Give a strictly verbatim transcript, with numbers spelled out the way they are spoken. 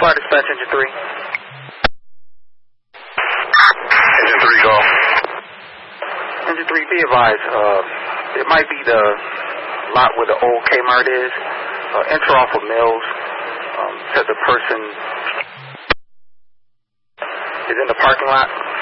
Fire dispatch, engine three. Engine three, go. Engine three, be advised, uh, it might be the lot where the old Kmart is. Uh, enter off of Mills. Um, said the person is in the parking lot.